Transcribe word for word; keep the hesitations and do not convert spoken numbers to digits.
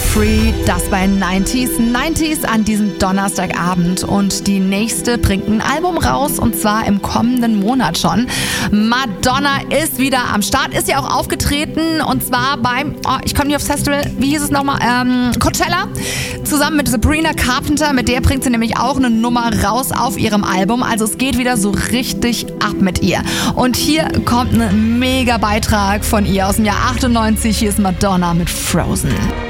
Free, das bei neunzig neunzig an diesem Donnerstagabend. Und die nächste bringt ein Album raus, und zwar im kommenden Monat schon. Madonna ist wieder am Start, ist ja auch aufgetreten, und zwar beim, oh, ich komme nicht aufs Festival, wie hieß es nochmal, ähm, Coachella, zusammen mit Sabrina Carpenter. Mit der bringt sie nämlich auch eine Nummer raus auf ihrem Album. Also es geht wieder so richtig ab mit ihr. Und hier kommt ein mega Beitrag von ihr aus dem Jahr achtundneunzig. Hier ist Madonna mit Frozen.